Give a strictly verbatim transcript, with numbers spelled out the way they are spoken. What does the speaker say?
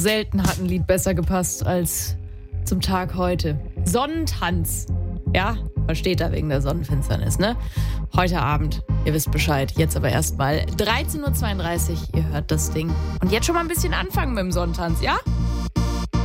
Selten hat ein Lied besser gepasst als zum Tag heute. Sonnentanz. Ja, versteht da wegen der Sonnenfinsternis, ne? Heute Abend, ihr wisst Bescheid. Jetzt aber erstmal dreizehn Uhr zweiunddreißig, ihr hört das Ding. Und jetzt schon mal ein bisschen anfangen mit dem Sonnentanz, ja?